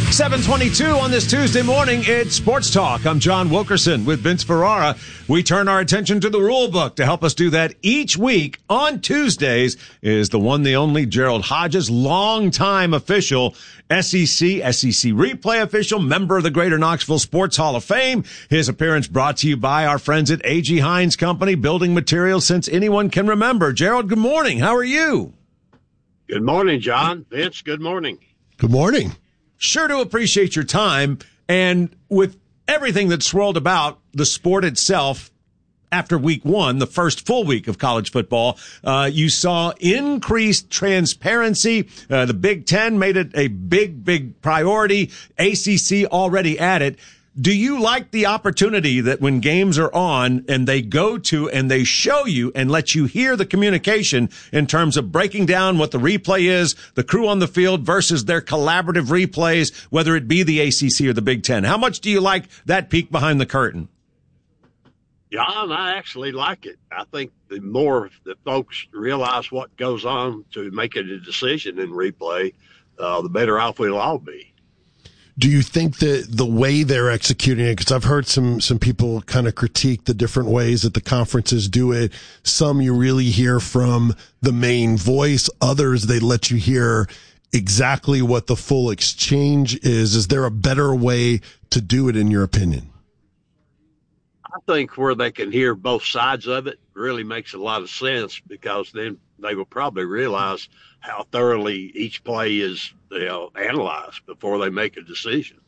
7:22 on this Tuesday morning. It's Sports Talk. I'm John Wilkerson with Vince Ferrara. We turn our attention to the rule book. To help us do that each week on Tuesdays is the one, the only Gerald Hodges, longtime official, SEC replay official, member of the Greater Knoxville Sports Hall of Fame. His appearance brought to you by our friends at A.G. Hines Company, building materials since anyone can remember. Gerald, good morning. How are you? Good morning, John. Vince, good morning. Good morning. Sure to appreciate your time. And with everything that swirled about the sport itself after week one, the first full week of college football, you saw increased transparency. The Big Ten made it a big priority. ACC already at it. Do you like the opportunity that when games are on and they go to and they show you and let you hear the communication in terms of breaking down what the replay is, the crew on the field versus their collaborative replays, whether it be the ACC or the Big Ten? How much do you like that peek behind the curtain? John, I actually like it. I think the more that folks realize what goes on to make a decision in replay, the better off we'll all be. Do you think that the way they're executing it, because I've heard some people kind of critique the different ways that the conferences do it. Some you really hear from the main voice. Others, they let you hear exactly what the full exchange is. Is there a better way to do it, in your opinion? I think where they can hear both sides of it really makes a lot of sense, because then they will probably realize how thoroughly each play is analyzed before they make a decision.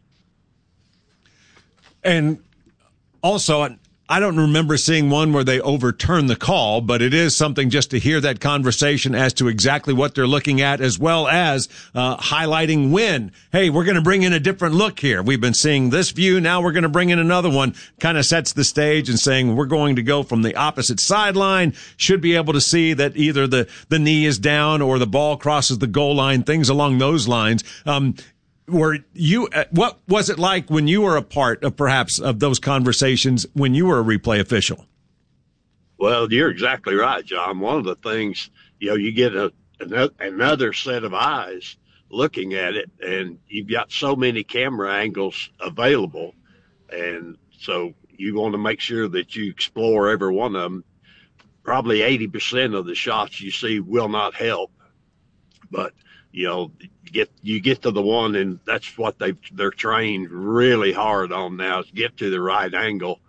And also, I don't remember seeing one where they overturn the call, but it is something just to hear that conversation as to exactly what they're looking at, as well as highlighting when, hey, we're going to bring in a different look here. We've been seeing this view. Now we're going to bring in another one. Kind of sets the stage and saying we're going to go from the opposite sideline. Should be able to see that either the knee is down or the ball crosses the goal line, things along those lines. What was it like when you were a part of perhaps of those conversations when you were a replay official? Well, you're exactly right, John. One of the things, you get another set of eyes looking at it, and you've got so many camera angles available. And so you want to make sure that you explore every one of them. Probably 80% of the shots you see will not help, but you get to the one, and that's what they're trained really hard on now, is get to the right angle,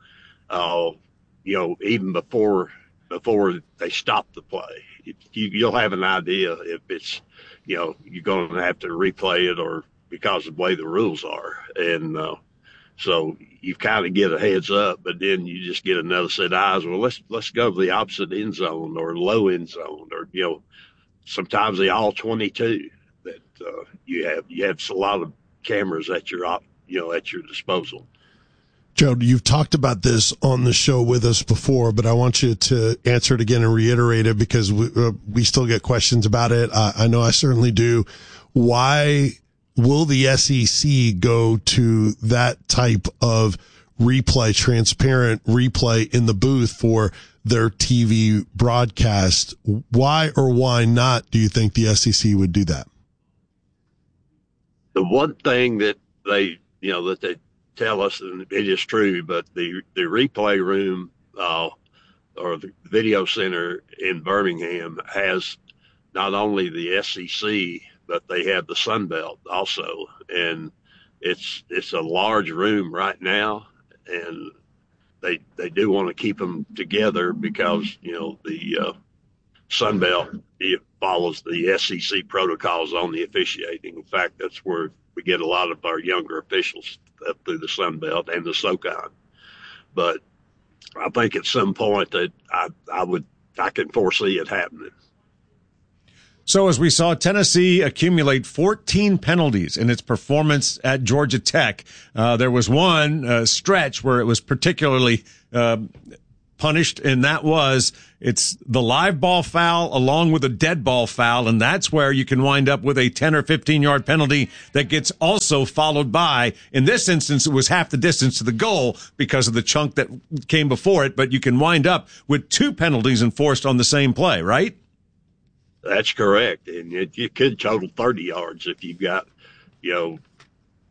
even before they stop the play. You'll have an idea if it's, you're going to have to replay it or because of the way the rules are. And so you kind of get a heads up, but then you just get another set of eyes. Well, let's go to the opposite end zone or low end zone, or, sometimes the all 22 that you have a lot of cameras at your disposal. Gerald, you've talked about this on the show with us before, but I want you to answer it again and reiterate it, because we still get questions about it. I know I certainly do. Why will the SEC go to that type of replay, transparent replay in the booth for their TV broadcast? Why or why not do you think the SEC would do that? The one thing that they tell us, and it is true, but the replay room or the video center in Birmingham has not only the SEC, but they have the Sun Belt also. And it's a large room right now, and they do want to keep them together because, the Sun Belt, it follows the SEC protocols on the officiating. In fact, that's where we get a lot of our younger officials up through the Sun Belt and the SoCon. But I think at some point that I can foresee it happening. So as we saw Tennessee accumulate 14 penalties in its performance at Georgia Tech, there was one stretch where it was particularly punished, and that was it's the live ball foul along with a dead ball foul, and that's where you can wind up with a 10 or 15-yard penalty that gets also followed by, in this instance, it was half the distance to the goal because of the chunk that came before it, but you can wind up with two penalties enforced on the same play, right? That's correct, and it could total 30 yards if you've got,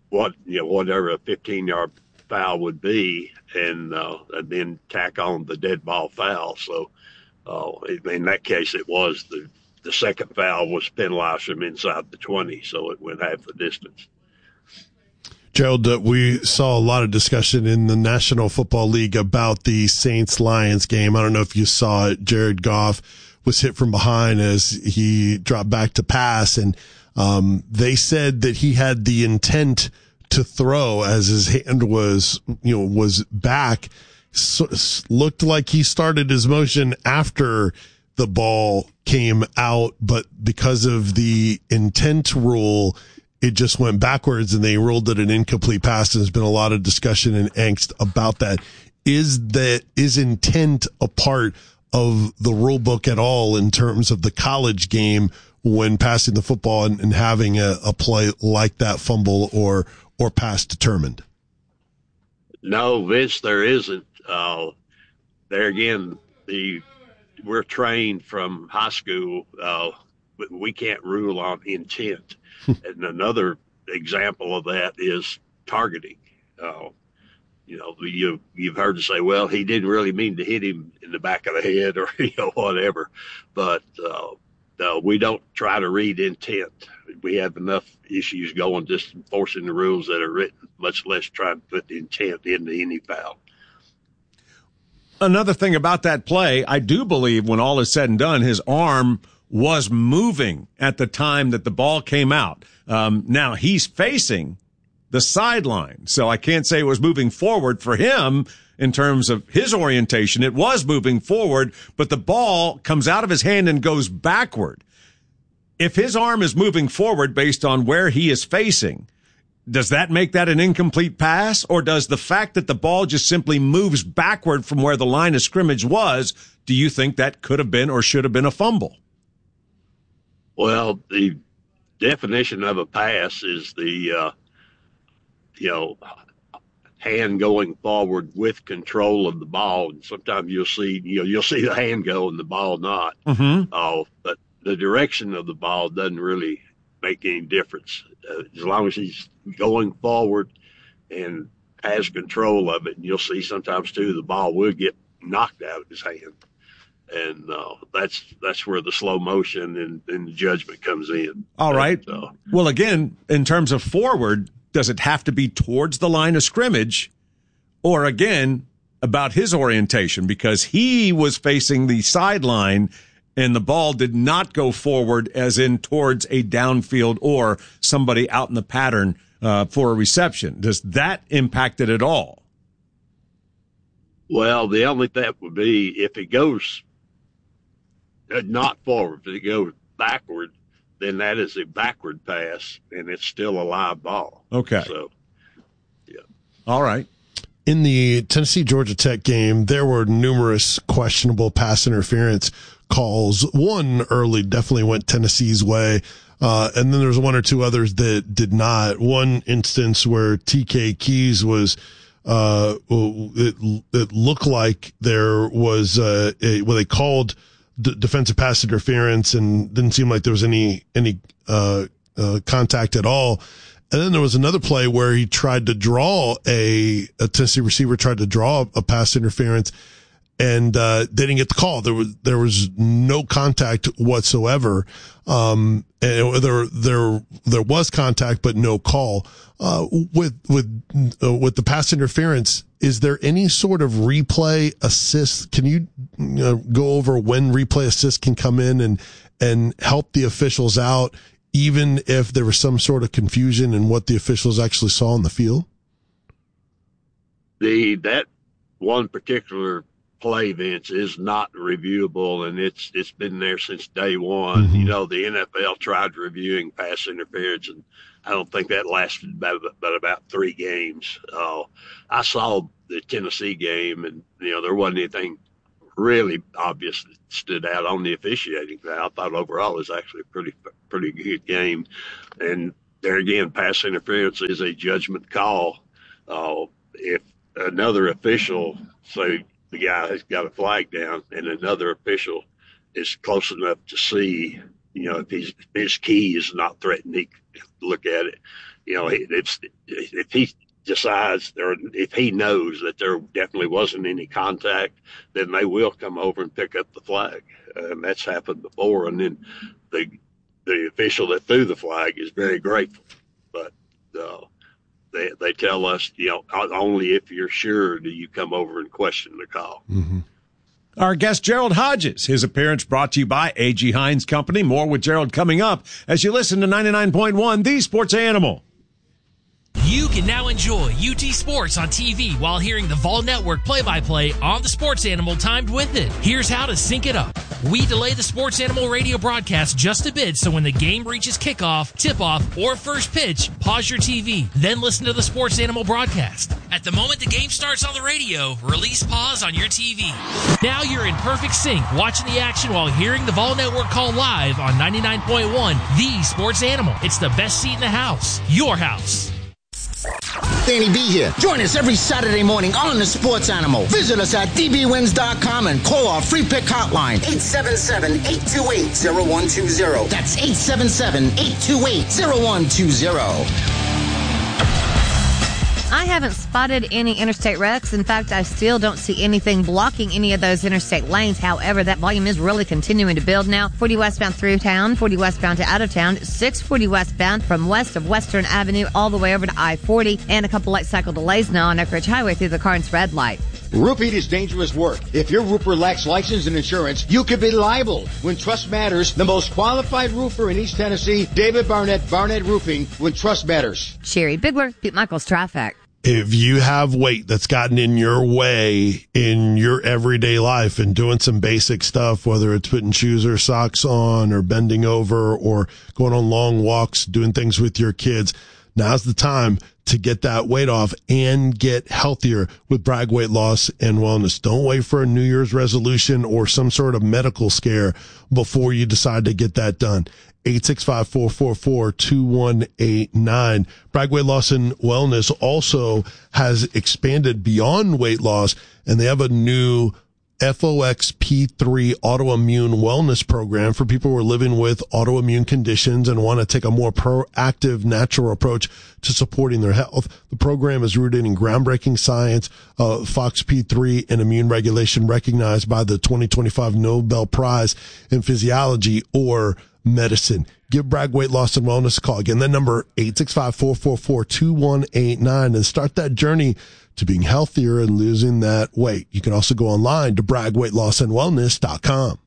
whatever a 15-yard foul would be, and then tack on the dead ball foul. So in that case, it was the second foul was penalized from inside the 20, so it went half the distance. Gerald, we saw a lot of discussion in the National Football League about the Saints-Lions game. I don't know if you saw it. Jared Goff was hit from behind as he dropped back to pass, and they said that he had the intent to throw as his hand was back. So, looked like he started his motion after the ball came out, but because of the intent rule, it just went backwards and they ruled it an incomplete pass. There's been a lot of discussion and angst about that. Is intent a part of the rule book at all in terms of the college game when passing the football and having a play like that fumble or pass determined? No, Vince, there isn't. There again, we're trained from high school, but we can't rule on intent. And another example of that is targeting. You've heard to say, well, he didn't really mean to hit him in the back of the head or whatever, but no, we don't try to read intent. We have enough issues going just enforcing the rules that are written, much less trying to put the intent into any foul. Another thing about that play, I do believe when all is said and done, his arm was moving at the time that the ball came out. Now he's facing the sideline, so I can't say it was moving forward for him in terms of his orientation. It was moving forward, but the ball comes out of his hand and goes backward. If his arm is moving forward based on where he is facing, does that make that an incomplete pass? Or does the fact that the ball just simply moves backward from where the line of scrimmage was, do you think that could have been or should have been a fumble? Well, the definition of a pass is the, hand going forward with control of the ball. And sometimes you'll see the hand go and the ball not. Mm-hmm. But the direction of the ball doesn't really make any difference. As long as he's going forward and has control of it, and you'll see sometimes too, the ball will get knocked out of his hand. And that's where the slow motion and the judgment comes in. All right. Well, again, in terms of forward, does it have to be towards the line of scrimmage, or again about his orientation, because he was facing the sideline and the ball did not go forward as in towards a downfield or somebody out in the pattern for a reception? Does that impact it at all? Well, the only thing would be if it goes not forward, if it goes backward, then that is a backward pass, and it's still a live ball. Okay. So, yeah. All right. In the Tennessee-Georgia Tech game, there were numerous questionable pass interference calls. One early definitely went Tennessee's way, and then there's one or two others that did not. One instance where TK Keys was it looked like there was what they called defensive pass interference, and didn't seem like there was any contact at all. And then there was another play where he tried to draw a Tennessee receiver tried to draw a pass interference, and they didn't get the call. There was no contact whatsoever. And there was contact, but no call. With the pass interference, is there any sort of replay assist? Can you go over when replay assist can come in and help the officials out, even if there was some sort of confusion in what the officials actually saw on the field? That one particular play, Vince, is not reviewable, and it's been there since day one. Mm-hmm. The NFL tried reviewing pass interference, and I don't think that lasted about 3 games. I saw the Tennessee game, and there wasn't anything really obvious that stood out on the officiating. I thought overall it was actually a pretty good game. And there again, pass interference is a judgment call. If another official, say the guy has got a flag down, and another official is close enough to see, if his key is not threatened, he can look at it. If he decides, or if he knows that there definitely wasn't any contact, then they will come over and pick up the flag. And that's happened before. And then the official that threw the flag is very grateful. But they tell us, only if you're sure do you come over and question the call. Mm-hmm. Our guest, Gerald Hodges. His appearance brought to you by A.G. Hines Company. More with Gerald coming up as you listen to 99.1, The Sports Animal. You can now enjoy UT Sports on TV while hearing the Vol Network play-by-play on the Sports Animal timed with it. Here's how to sync it up. We delay the Sports Animal radio broadcast just a bit, so when the game reaches kickoff, tip-off, or first pitch, pause your TV, then listen to the Sports Animal broadcast. At the moment the game starts on the radio, release pause on your TV. Now you're in perfect sync, watching the action while hearing the Vol Network call live on 99.1, The Sports Animal. It's the best seat in the house. Your house. Danny B here. Join us every Saturday morning on The Sports Animal. Visit us at dbwins.com and call our free pick hotline, 877-828-0120. That's 877-828-0120. I haven't spotted any interstate wrecks. In fact, I still don't see anything blocking any of those interstate lanes. However, that volume is really continuing to build now. 40 westbound through town, 40 westbound to out of town, 640 westbound from west of Western Avenue all the way over to I-40, and a couple light cycle delays now on Oak Ridge Highway through the Carnes red light. Roofing is dangerous work. If your roofer lacks license and insurance, you could be liable. When trust matters, the most qualified roofer in East Tennessee, David Barnett, Barnett Roofing, when trust matters. Sherry Bigler, Pete Michaels Traffic. If you have weight that's gotten in your way in your everyday life and doing some basic stuff, whether it's putting shoes or socks on or bending over or going on long walks, doing things with your kids, now's the time to get that weight off and get healthier with Bragg Weight Loss and Wellness. Don't wait for a New Year's resolution or some sort of medical scare before you decide to get that done. 865-444-2189. Bragg Weight Loss and Wellness also has expanded beyond weight loss, and they have a new FOXP3 autoimmune wellness program for people who are living with autoimmune conditions and want to take a more proactive, natural approach to supporting their health. The program is rooted in groundbreaking science, FOXP3 and immune regulation, recognized by the 2025 Nobel Prize in Physiology or Medicine. Give Bragg Weight Loss and Wellness a call. Again, that number, 865-444-2189, and start that journey to being healthier and losing that weight. You can also go online to braggweightlossandwellness.com.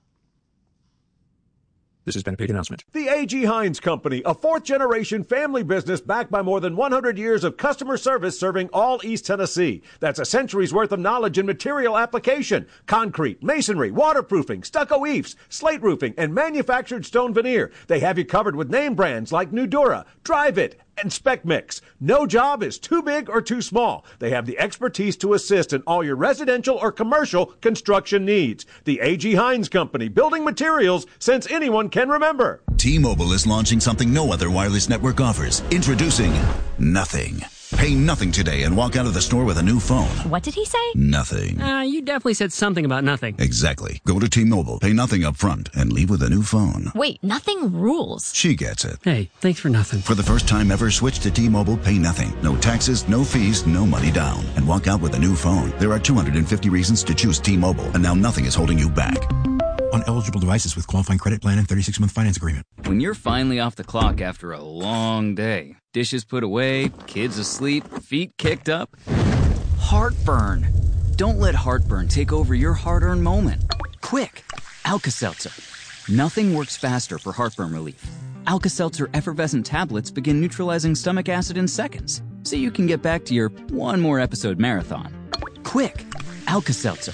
This has been a paid announcement. The A.G. Hines Company, a fourth-generation family business backed by more than 100 years of customer service serving all East Tennessee. That's a century's worth of knowledge in material application, concrete, masonry, waterproofing, stucco eaves, slate roofing, and manufactured stone veneer. They have you covered with name brands like Nudura, Drive It, and Spec Mix. No job is too big or too small. They have the expertise to assist in all your residential or commercial construction needs. The A.G. Hines Company, building materials since anyone can remember. T-Mobile is launching something no other wireless network offers. Introducing Nothing. Pay nothing today and walk out of the store with a new phone. What did he say? Nothing. You definitely said something about nothing. Exactly. Go to T-Mobile, pay nothing up front, and leave with a new phone. Wait, nothing rules. She gets it. Hey, thanks for nothing. For the first time ever, switch to T-Mobile, pay nothing. No taxes, no fees, no money down. And walk out with a new phone. There are 250 reasons to choose T-Mobile, and now nothing is holding you back. On eligible devices with qualifying credit plan and 36-month finance agreement. When you're finally off the clock after a long day, dishes put away, kids asleep, feet kicked up, heartburn. Don't let heartburn take over your hard-earned moment. Quick, Alka-Seltzer. Nothing works faster for heartburn relief. Alka-Seltzer effervescent tablets begin neutralizing stomach acid in seconds, so you can get back to your one more episode marathon. Quick, Alka-Seltzer.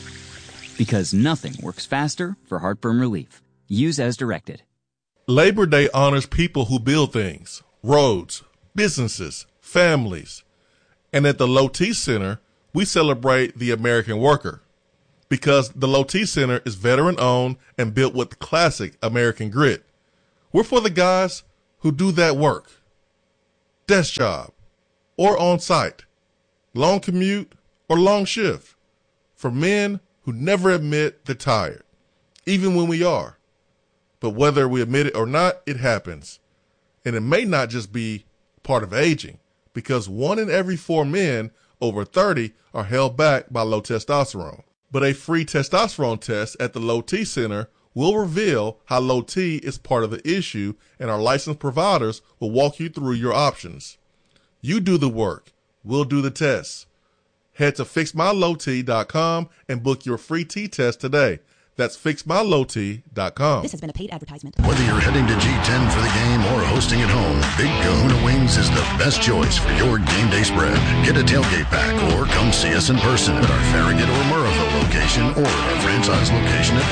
Because nothing works faster for heartburn relief. Use as directed. Labor Day honors people who build things, roads, businesses, families. And at the Low T Center, we celebrate the American worker. Because the Low T Center is veteran-owned and built with classic American grit. We're for the guys who do that work. Desk job or on-site, long commute or long shift. For men who never admit they're tired, even when we are. But whether we admit it or not, it happens. And it may not just be part of aging, because 1 in every 4 men over 30 are held back by low testosterone. But a free testosterone test at the Low T Center will reveal how low T is part of the issue, and our licensed providers will walk you through your options. You do the work. We'll do the tests. Head to FixMyLowT.com and book your free T-test today. That's FixMyLowT.com. This has been a paid advertisement. Whether you're heading to G10 for the game or hosting at home, Big Kahuna Wings is the best choice for your game day spread. Get a tailgate pack or come see us in person at our Farragut or Murrayville location or our franchise location at